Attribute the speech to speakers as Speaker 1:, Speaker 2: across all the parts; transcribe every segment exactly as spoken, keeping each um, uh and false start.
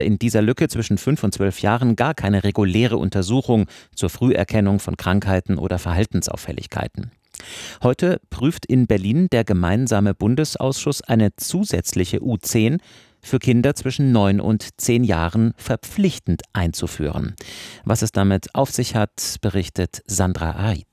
Speaker 1: In dieser Lücke zwischen fünf und zwölf Jahren gar keine reguläre Untersuchung zur Früherkennung von Krankheiten oder Verhaltensauffälligkeiten. Heute prüft in Berlin der gemeinsame Bundesausschuss eine zusätzliche U zehn für Kinder zwischen neun und zehn Jahren verpflichtend einzuführen. Was es damit auf sich hat, berichtet Sandra Aid.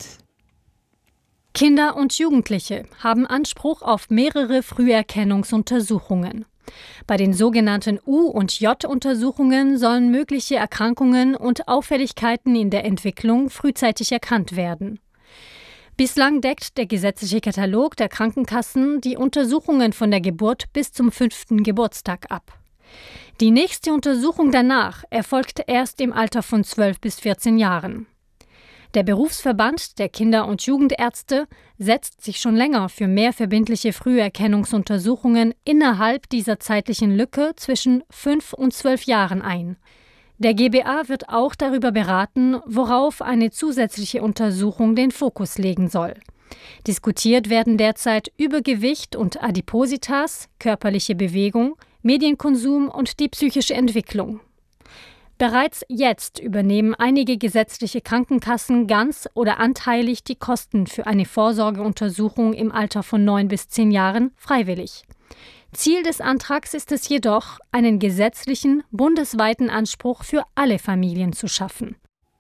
Speaker 2: Kinder und Jugendliche haben Anspruch auf mehrere Früherkennungsuntersuchungen. Bei den sogenannten U- und J-Untersuchungen sollen mögliche Erkrankungen und Auffälligkeiten in der Entwicklung frühzeitig erkannt werden. Bislang deckt der gesetzliche Katalog der Krankenkassen die Untersuchungen von der Geburt bis zum fünften Geburtstag ab. Die nächste Untersuchung danach erfolgt erst im Alter von zwölf bis vierzehn Jahren. Der Berufsverband der Kinder- und Jugendärzte setzt sich schon länger für mehr verbindliche Früherkennungsuntersuchungen innerhalb dieser zeitlichen Lücke zwischen fünf und zwölf Jahren ein. Der G B A wird auch darüber beraten, worauf eine zusätzliche Untersuchung den Fokus legen soll. Diskutiert werden derzeit Übergewicht und Adipositas, körperliche Bewegung, Medienkonsum und die psychische Entwicklung. Bereits jetzt übernehmen einige gesetzliche Krankenkassen ganz oder anteilig die Kosten für eine Vorsorgeuntersuchung im Alter von neun bis zehn Jahren freiwillig. Ziel des Antrags ist es jedoch, einen gesetzlichen, bundesweiten Anspruch für alle Familien zu schaffen.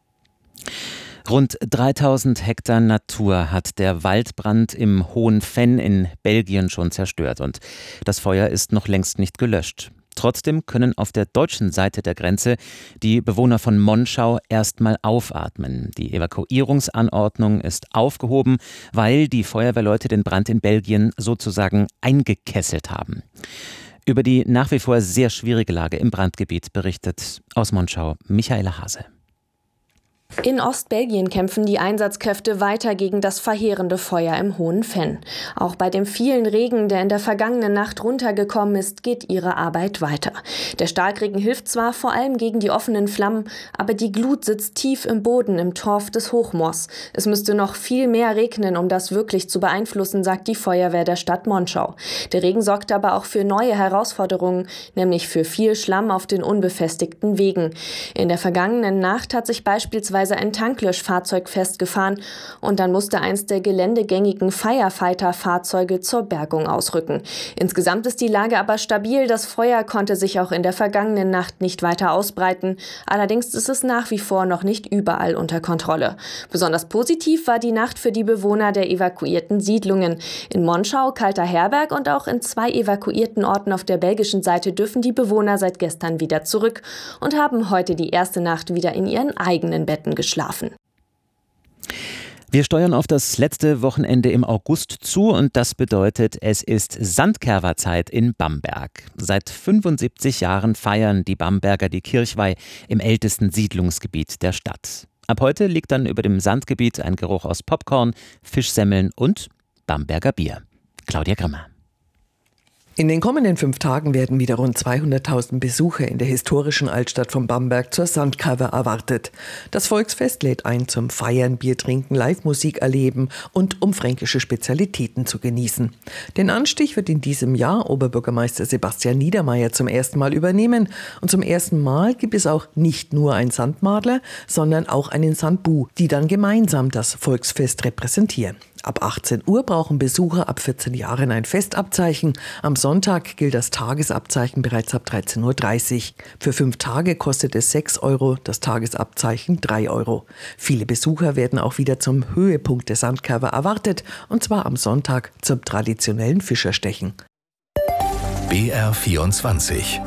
Speaker 1: Rund dreitausend Hektar Natur hat der Waldbrand im Hohen Venn in Belgien schon zerstört und das Feuer ist noch längst nicht gelöscht. Trotzdem können auf der deutschen Seite der Grenze die Bewohner von Monschau erstmal aufatmen. Die Evakuierungsanordnung ist aufgehoben, weil die Feuerwehrleute den Brand in Belgien sozusagen eingekesselt haben. Über die nach wie vor sehr schwierige Lage im Brandgebiet berichtet aus Monschau Michaela Hase.
Speaker 3: In Ostbelgien kämpfen die Einsatzkräfte weiter gegen das verheerende Feuer im Hohen Venn. Auch bei dem vielen Regen, der in der vergangenen Nacht runtergekommen ist, geht ihre Arbeit weiter. Der Starkregen hilft zwar vor allem gegen die offenen Flammen, aber die Glut sitzt tief im Boden im Torf des Hochmoors. Es müsste noch viel mehr regnen, um das wirklich zu beeinflussen, sagt die Feuerwehr der Stadt Monschau. Der Regen sorgt aber auch für neue Herausforderungen, nämlich für viel Schlamm auf den unbefestigten Wegen. In der vergangenen Nacht hat sich beispielsweise ein Tanklöschfahrzeug festgefahren und dann musste eins der geländegängigen Firefighter-Fahrzeuge zur Bergung ausrücken. Insgesamt ist die Lage aber stabil. Das Feuer konnte sich auch in der vergangenen Nacht nicht weiter ausbreiten. Allerdings ist es nach wie vor noch nicht überall unter Kontrolle. Besonders positiv war die Nacht für die Bewohner der evakuierten Siedlungen. In Monschau, Kalterherberg und auch in zwei evakuierten Orten auf der belgischen Seite dürfen die Bewohner seit gestern wieder zurück und haben heute die erste Nacht wieder in ihren eigenen Betten geschlafen.
Speaker 1: Wir steuern auf das letzte Wochenende im August zu und das bedeutet, es ist Sandkerverzeit in Bamberg. Seit fünfundsiebzig Jahren feiern die Bamberger die Kirchweih im ältesten Siedlungsgebiet der Stadt. Ab heute liegt dann über dem Sandgebiet ein Geruch aus Popcorn, Fischsemmeln und Bamberger Bier. Claudia Grimmer.
Speaker 4: In den kommenden fünf Tagen werden wieder rund zweihunderttausend Besucher in der historischen Altstadt von Bamberg zur Sandkerve erwartet. Das Volksfest lädt ein zum Feiern, Bier trinken, Live-Musik erleben und um fränkische Spezialitäten zu genießen. Den Anstich wird in diesem Jahr Oberbürgermeister Sebastian Niedermeyer zum ersten Mal übernehmen. Und zum ersten Mal gibt es auch nicht nur einen Sandmadler, sondern auch einen Sandbu, die dann gemeinsam das Volksfest repräsentieren. Ab achtzehn Uhr brauchen Besucher ab vierzehn Jahren ein Festabzeichen. Am Sonntag gilt das Tagesabzeichen bereits ab dreizehn Uhr dreißig. Für fünf Tage kostet es sechs Euro, das Tagesabzeichen drei Euro. Viele Besucher werden auch wieder zum Höhepunkt der Sandkerve erwartet, und zwar am Sonntag zum traditionellen Fischerstechen.
Speaker 5: B R vierundzwanzig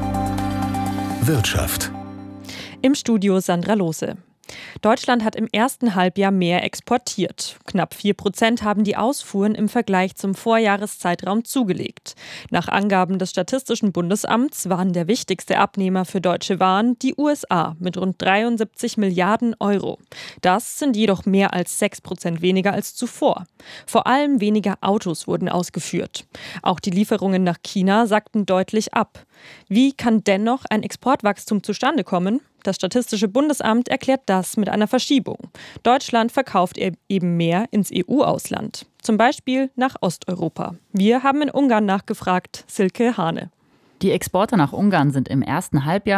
Speaker 5: Wirtschaft.
Speaker 6: Im Studio Sandra Lohse. Deutschland hat im ersten Halbjahr mehr exportiert. Knapp vier Prozent haben die Ausfuhren im Vergleich zum Vorjahreszeitraum zugelegt. Nach Angaben des Statistischen Bundesamts waren der wichtigste Abnehmer für deutsche Waren die U S A mit rund dreiundsiebzig Milliarden Euro. Das sind jedoch mehr als sechs Prozent weniger als zuvor. Vor allem weniger Autos wurden ausgeführt. Auch die Lieferungen nach China sackten deutlich ab. Wie kann dennoch ein Exportwachstum zustande kommen? Das Statistische Bundesamt erklärt das mit einer Verschiebung. Deutschland verkauft eben mehr ins E U-Ausland, zum Beispiel nach Osteuropa. Wir haben in Ungarn nachgefragt, Silke Hane.
Speaker 7: Die Exporte nach Ungarn sind im ersten Halbjahr